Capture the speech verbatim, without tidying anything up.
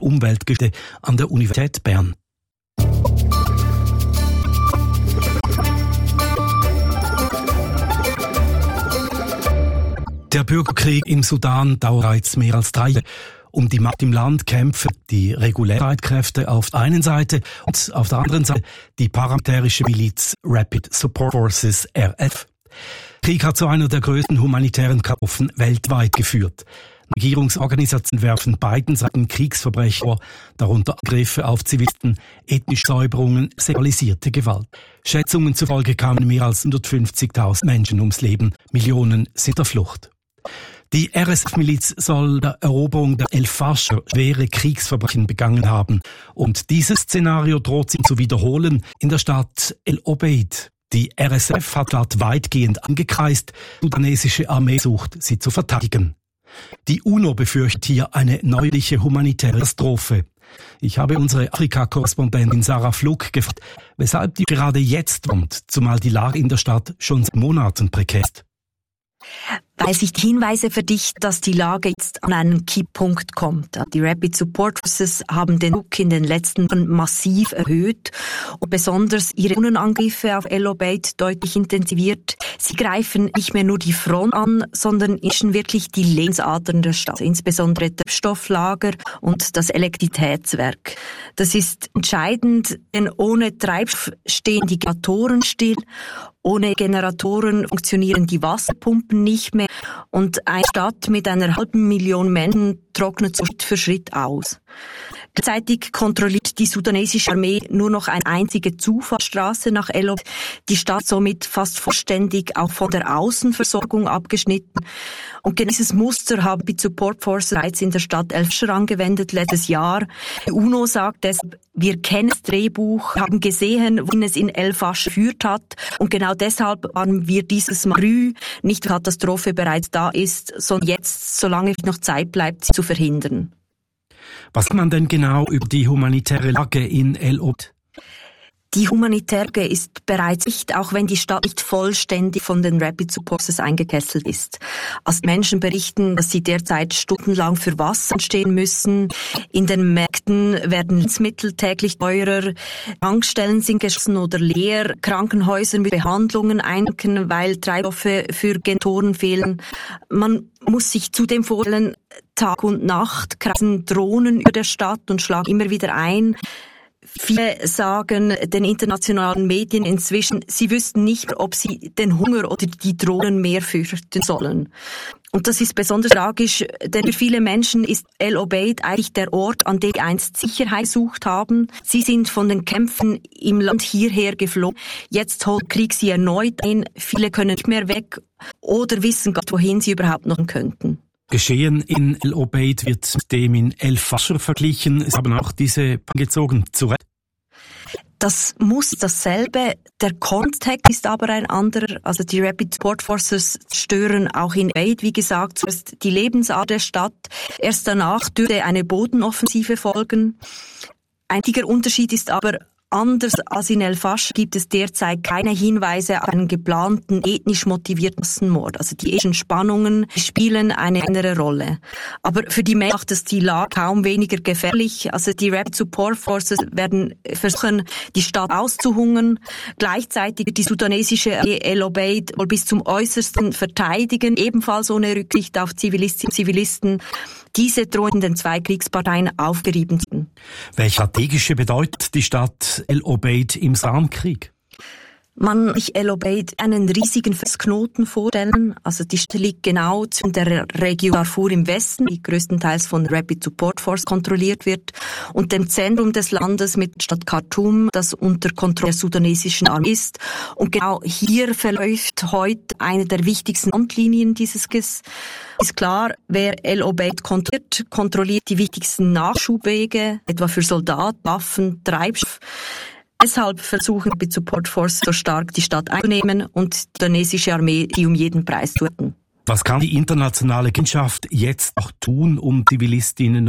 Umweltgeschichte an der Universität Bern. Der Bürgerkrieg im Sudan dauert bereits mehr als drei Jahre. Um die Macht im Land kämpfen die Regulärstreitkräfte auf der einen Seite und auf der anderen Seite die paramilitärische Miliz Rapid Support Forces R F. Der Krieg hat zu einer der größten humanitären Katastrophen weltweit geführt. Regierungsorganisationen werfen beiden Seiten Kriegsverbrechen vor, darunter Angriffe auf Zivilisten, ethnische Säuberungen, sexualisierte Gewalt. Schätzungen zufolge kamen mehr als hundertfünfzigtausend Menschen ums Leben, Millionen sind der Flucht. Die R S F-Miliz soll der Eroberung der El-Fasher schwere Kriegsverbrechen begangen haben. Und dieses Szenario droht sich zu wiederholen in der Stadt El Obeid. Die R S F hat dort weitgehend angekreist. Die sudanesische Armee sucht, sie zu verteidigen. Die UNO befürchtet hier eine neuliche humanitäre Katastrophe. Ich habe unsere Afrika-Korrespondentin Sarah Flug gefragt, weshalb die gerade jetzt kommt, zumal die Lage in der Stadt schon seit Monaten prekär ist. Weil sich die Hinweise verdichten, dass die Lage jetzt an einen Kipppunkt kommt. Die Rapid Support Forces haben den Druck in den letzten Jahren massiv erhöht und besonders ihre Drohnenangriffe auf El Obeid deutlich intensiviert. Sie greifen nicht mehr nur die Front an, sondern ischen wirklich die Lebensadern der Stadt, insbesondere Treibstofflager und das Elektrizitätswerk. Das ist entscheidend, denn ohne Treibstoff stehen die Generatoren still. Ohne Generatoren funktionieren die Wasserpumpen nicht mehr und eine Stadt mit einer halben Million Menschen trocknet Schritt für Schritt aus. Gleichzeitig kontrolliert die sudanesische Armee nur noch eine einzige Zufahrtsstraße nach El Obeid, die Stadt somit fast vollständig auch von der Außenversorgung abgeschnitten. Und genau dieses Muster haben die Support Forces bereits in der Stadt El-Fasher angewendet letztes Jahr. Die UNO sagt deshalb, wir kennen das Drehbuch, haben gesehen, wohin es in El-Fasher geführt hat und genau deshalb waren wir dieses Mal früh, nicht die Katastrophe bereits da ist, sondern jetzt, solange noch Zeit bleibt, sie zu verhindern. Was kann man denn genau über die humanitäre Lage in El Obeid? Die humanitäre Lage ist bereits nicht, auch wenn die Stadt nicht vollständig von den Rapid Support Forces eingekesselt ist. Als Menschen berichten, dass sie derzeit stundenlang für Wasser stehen müssen. In den Märkten werden Lebensmittel täglich teurer. Tankstellen sind geschlossen oder leer. Krankenhäuser mit Behandlungen einken, weil Treibstoffe für Generatoren fehlen. Man muss sich zudem vorstellen, Tag und Nacht kreisen Drohnen über der Stadt und schlagen immer wieder ein. Viele sagen den internationalen Medien inzwischen, sie wüssten nicht, ob sie den Hunger oder die Drohnen mehr fürchten sollen. Und das ist besonders tragisch, denn für viele Menschen ist El Obeid eigentlich der Ort, an dem sie einst Sicherheit gesucht haben. Sie sind von den Kämpfen im Land hierher geflohen. Jetzt holt der Krieg sie erneut ein. Viele können nicht mehr weg oder wissen gar nicht, wohin sie überhaupt noch könnten. Geschehen in El Obeid wird mit dem in El-Fasher verglichen. Es haben auch diese gezogen. Zu Recht. Das muss dasselbe. Der Kontext ist aber ein anderer. Also die Rapid Support Forces stören auch in Obeid, wie gesagt, zuerst die Lebensader der Stadt. Erst danach dürfte eine Bodenoffensive folgen. Ein wichtiger Unterschied ist aber, anders als in El-Fasher gibt es derzeit keine Hinweise auf einen geplanten ethnisch motivierten Massenmord. Also die ethnischen Spannungen spielen eine kleinere Rolle. Aber für die Menschen macht es die Lage kaum weniger gefährlich. Also die Rapid Support Forces werden versuchen, die Stadt auszuhungern. Gleichzeitig wird die sudanesische Armee El Obeid wohl bis zum Äußersten verteidigen, ebenfalls ohne Rücksicht auf Zivilistinnen und Zivilisten. Diese drohen den zwei Kriegsparteien aufgerieben zu werden. Welche strategische bedeutet die Stadt El Obeid im Sudankrieg? Man sich El Obeid einen riesigen Festknoten vorstellen. Also die Stadt liegt genau zwischen der Region Darfur im Westen, die größtenteils von Rapid Support Force kontrolliert wird, und dem Zentrum des Landes mit der Stadt Khartoum, das unter Kontrolle der sudanesischen Armee ist. Und genau hier verläuft heute eine der wichtigsten Frontlinien dieses Krieges. Ist klar, wer El Obeid kontrolliert, kontrolliert die wichtigsten Nachschubwege, etwa für Soldaten, Waffen, Treibstoff. Deshalb versuchen die Support Force so stark die Stadt einzunehmen und die sudanesische Armee die um jeden Preis zu retten. Was kann die internationale Gemeinschaft jetzt auch tun, um Zivilistinnen